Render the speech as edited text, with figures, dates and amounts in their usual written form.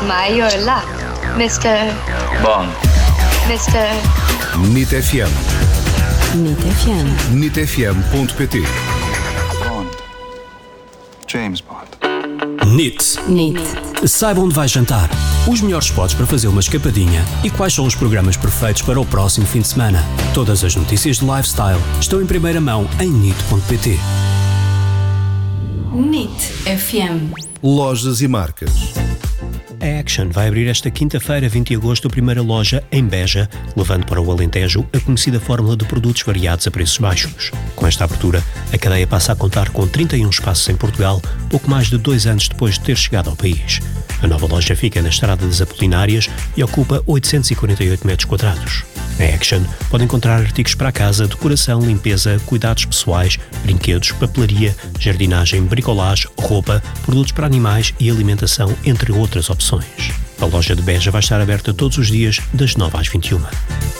Mayor lá. Mr. Bond. Mr. NIT FM. NIT FM. NITfm.pt. Bond. James Bond. NIT. NIT. Saiba onde vai jantar, os melhores spots para fazer uma escapadinha e quais são os programas perfeitos para o próximo fim de semana. Todas as notícias de lifestyle estão em primeira mão em NIT.pt. NIT FM. Lojas e marcas. A Action vai abrir esta quinta-feira, 20 de agosto, a primeira loja em Beja, levando para o Alentejo a conhecida fórmula de produtos variados a preços baixos. Com esta abertura, a cadeia passa a contar com 31 espaços em Portugal, pouco mais de 2 anos depois de ter chegado ao país. A nova loja fica na Estrada das Apolinárias e ocupa 848 metros quadrados. Na Action pode encontrar artigos para a casa, decoração, limpeza, cuidados pessoais, brinquedos, papelaria, jardinagem, bricolagem, roupa, produtos para animais e alimentação, entre outras opções. A loja de Beja vai estar aberta todos os dias, das 9 às 21.